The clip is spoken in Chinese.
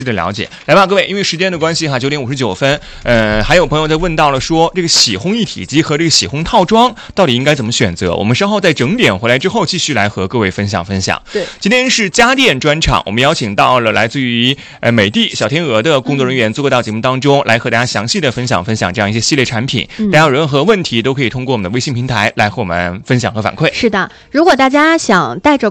的了解。来吧，各位，因为时间的关系哈，9点59分，还有朋友在问到了说，这个洗烘一体机和这个洗烘套装到底应该怎么选择？我们稍后在整点回来之后，继续来和各位分享。 对， 今天是家电专场，我们邀请到了来自于美的小天鹅的工作人员做到节目当中，来和大家详细的分享这样一些系列产品。大家有任何问题都可以通过我们的微信平台来和我们分享和反馈。 是的，如果大家想带着